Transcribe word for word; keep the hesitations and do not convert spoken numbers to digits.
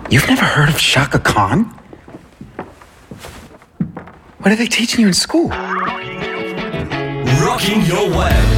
You've never heard of Shaka Khan? What are they teaching you in school? Rocking your web.